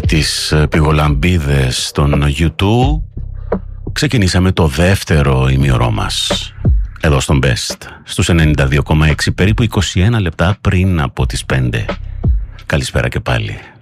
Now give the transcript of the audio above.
τις πηγολαμπίδες των YouTube ξεκινήσαμε το δεύτερο ημιωρό μας εδώ στον Best στους 92,6, περίπου 21 λεπτά πριν από τις 5. Καλησπέρα και πάλι.